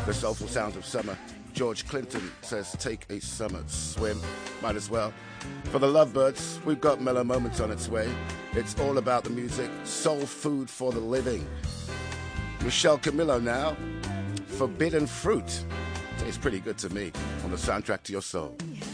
The soulful sounds of summer. George Clinton says, take a summer swim. Might as well. For the Lovebirds, we've got Mellow Moments on its way. It's all about the music. Soul food for the living. Michelle Camillo now. Forbidden Fruit. Tastes pretty good to me. On the soundtrack to your soul.